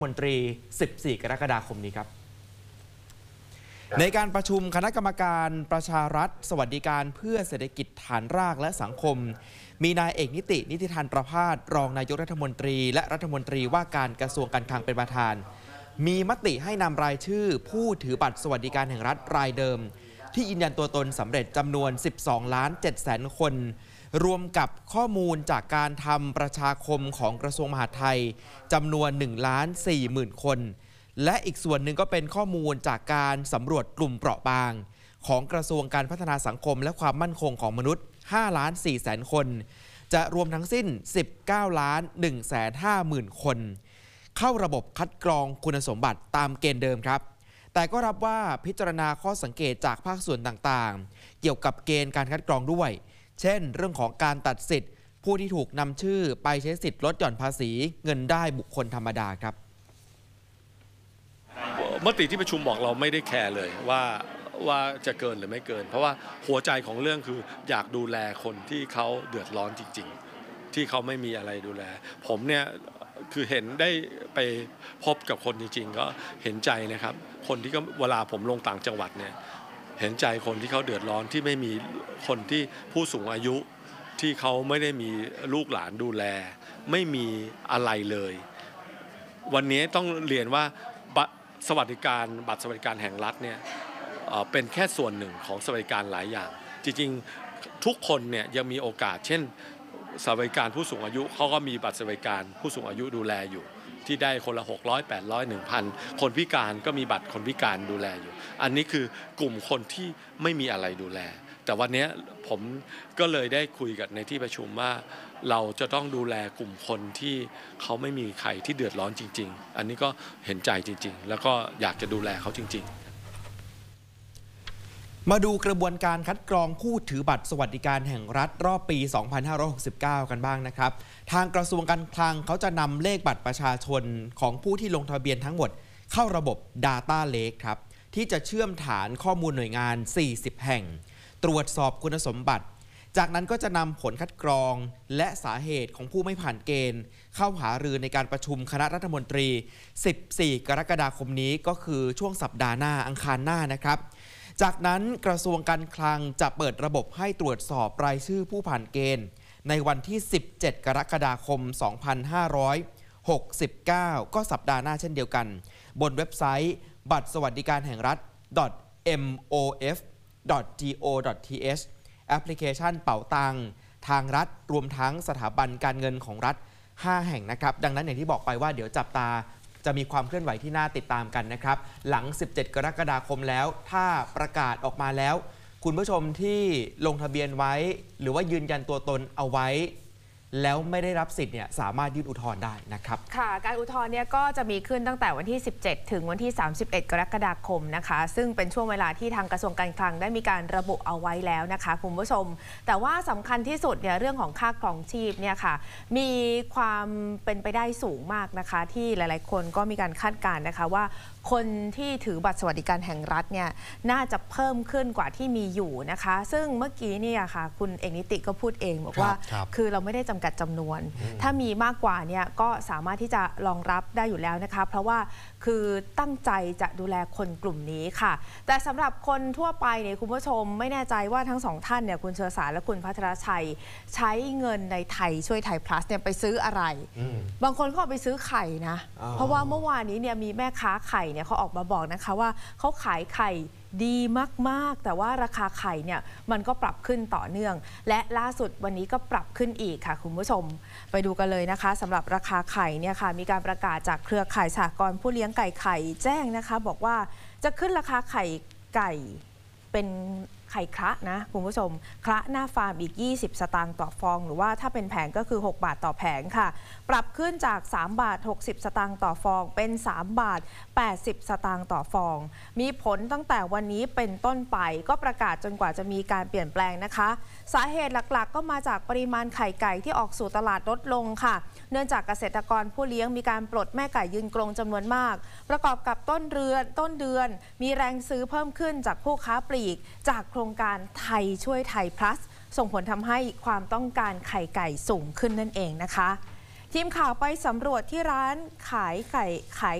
มนตรี 14 กรกฎาคมนี้ครับในการประชุมคณะกรรมการประชารัฐสวัสดิการเพื่อเศรษฐกิจฐานรากและสังคมมีนายเอกนิติธานประภาสรองนายกรัฐมนตรีและรัฐมนตรีว่าการกระทรวงการคลังเป็นประธานมีมติให้นำรายชื่อผู้ถือบัตรสวัสดิการแห่งรัฐรายเดิมที่ยืนยันตัวตนสำเร็จจำนวน 12,700,000 คนรวมกับข้อมูลจากการทำประชาคมของกระทรวงมหาดไทยจำนวน 1,40,000 คนและอีกส่วนหนึ่งก็เป็นข้อมูลจากการสำรวจกลุ่มเปราะบางของกระทรวงการพัฒนาสังคมและความมั่นคงของมนุษย์ 5,400,000 คนจะรวมทั้งสิ้น 19,150,000 คนเข้าระบบคัดกรองคุณสมบัติตามเกณฑ์เดิมครับแต่ก็รับว่าพิจารณาข้อสังเกตจากภาคส่วนต่างๆเกี่ยวกับเกณฑ์การคัดกรองด้วยเช่นเรื่องของการตัดสิทธิ์ผู้ที่ถูกนำชื่อไปใช้สิทธิ์ลดหย่อนภาษีเงินได้บุคคลธรรมดาครับมติที่ประชุมบอกเราไม่ได้แคร์เลยว่าจะเกินหรือไม่เกินเพราะว่าหัวใจของเรื่องคืออยากดูแลคนที่เขาเดือดร้อนจริงๆที่เขาไม่มีอะไรดูแลผมเนี่ยคือเห็นได้ไปพบกับคนจริงๆก็เห็นใจนะครับคนที่ก็เวลาผมลงต่างจังหวัดเนี่ยเห็นใจคนที่เขาเดือดร้อนที่ไม่มีคนที่ผู้สูงอายุที่เขาไม่ได้มีลูกหลานดูแลไม่มีอะไรเลยวันนี้ต้องเรียนว่าบัตรสวัสดิการแห่งรัฐเนี่ยเป็นแค่ส่วนหนึ่งของสวัสดิการหลายอย่างจริงๆทุกคนเนี่ยยังมีโอกาสเช่นสวัสดิการผู้สูงอายุเขาก็มีบัตรสวัสดิการผู้สูงอายุดูแลอยู่ที่ได้คนละ600 800 1,000 คนพิการก็มีบัตรคนพิการดูแลอยู่อันนี้คือกลุ่มคนที่ไม่มีอะไรดูแลแต่วันนี้ผมก็เลยได้คุยกันในที่ประชุมว่าเราจะต้องดูแลกลุ่มคนที่เขาไม่มีใครที่เดือดร้อนจริงๆอันนี้ก็เห็นใจจริงๆแล้วก็อยากจะดูแลเขาจริงๆมาดูกระบวนการคัดกรองผู้ถือบัตรสวัสดิการแห่งรัฐรอบปี 2569 กันบ้างนะครับทางกระทรวงการคลังเขาจะนำเลขบัตรประชาชนของผู้ที่ลงทะเบียนทั้งหมดเข้าระบบ Data Lake ครับที่จะเชื่อมฐานข้อมูลหน่วยงาน 40 แห่งตรวจสอบคุณสมบัติจากนั้นก็จะนำผลคัดกรองและสาเหตุของผู้ไม่ผ่านเกณฑ์เข้าหารือในการประชุมคณะรัฐมนตรี 14 กรกฎาคมนี้ก็คือช่วงสัปดาห์หน้าอังคารหน้านะครับจากนั้นกระทรวงการคลังจะเปิดระบบให้ตรวจสอบรายชื่อผู้ผ่านเกณฑ์ในวันที่ 17 กรกฎาคม 2569 ก็สัปดาห์หน้าเช่นเดียวกันบนเว็บไซต์บัตรสวัสดิการแห่งรัฐ mof.go.th แอปพลิเคชันเป๋าตังทางรัฐรวมทั้งสถาบันการเงินของรัฐ 5 แห่งนะครับดังนั้นอย่างที่บอกไปว่าเดี๋ยวจับตาจะมีความเคลื่อนไหวที่น่าติดตามกันนะครับหลัง 17 กรกฎาคมแล้วถ้าประกาศออกมาแล้วคุณผู้ชมที่ลงทะเบียนไว้หรือว่ายืนยันตัวตนเอาไว้แล้วไม่ได้รับสิทธิ์เนี่ยสามารถยื่นอุทธรณ์ได้นะครับค่ะการอุทธรณ์เนี่ยก็จะมีขึ้นตั้งแต่วันที่ 17 ถึงวันที่ 31 กรกฎาคมนะคะซึ่งเป็นช่วงเวลาที่ทางกระทรวงการคลังได้มีการระบุเอาไว้แล้วนะคะคุณผู้ชมแต่ว่าสำคัญที่สุดเนี่ยเรื่องของค่าครองชีพเนี่ยค่ะมีความเป็นไปได้สูงมากนะคะที่หลายๆคนก็มีการคาดการณ์นะคะว่าคนที่ถือบัตรสวัสดิการแห่งรัฐเนี่ยน่าจะเพิ่มขึ้นกว่าที่มีอยู่นะคะซึ่งเมื่อกี้เนี่ยค่ะคุณเอกนิติก็พูดเองบอกว่าคือเราไม่ได้จำกัดจำนวนถ้ามีมากกว่าเนี่ยก็สามารถที่จะรองรับได้อยู่แล้วนะคะเพราะว่าคือตั้งใจจะดูแลคนกลุ่มนี้ค่ะแต่สำหรับคนทั่วไปเนี่ยคุณผู้ชมไม่แน่ใจว่าทั้งสองท่านเนี่ยคุณเชอสารและคุณพัทรชัยใช้เงินในไทยช่วยไทย plus เนี่ยไปซื้ออะไรบางคนก็ไปซื้อไข่นะเพราะว่าเมื่อวานนี้เนี่ยมีแม่ค้าไข่เนี่ยเขาออกมาบอกนะคะว่าเขาขายไข่ดีมากๆแต่ว่าราคาไข่เนี่ยมันก็ปรับขึ้นต่อเนื่องและล่าสุดวันนี้ก็ปรับขึ้นอีกค่ะคุณผู้ชมไปดูกันเลยนะคะสำหรับราคาไข่เนี่ยค่ะมีการประกาศจากเครือข่ายสหกรณ์ผู้เลี้ยงไก่ไข่แจ้งนะคะบอกว่าจะขึ้นราคาไข่ไก่เป็นไข่คละนะคุณผู้ชมคละหน้าฟาร์มอีก20สตางค์ต่อฟองหรือว่าถ้าเป็นแผงก็คือ6 บาทต่อแผงค่ะปรับขึ้นจาก3 บาท 60 สตางค์ต่อฟองเป็น3 บาท 80 สตางค์ต่อฟองมีผลตั้งแต่วันนี้เป็นต้นไปก็ประกาศจนกว่าจะมีการเปลี่ยนแปลงนะคะสาเหตุหลักๆก็มาจากปริมาณไข่ไก่ที่ออกสู่ตลาดลดลงค่ะเนื่องจากเกษตรกรผู้เลี้ยงมีการปลดแม่ไก่ยืนกรงจำนวนมากประกอบกับต้นเดือนมีแรงซื้อเพิ่มขึ้นจากผู้ค้าปลีกจากโครงการไทยช่วยไทย plus ส่งผลทำให้ความต้องการไข่ไก่สูงขึ้นนั่นเองนะคะทีมข่าวไปสำรวจที่ร้านขาย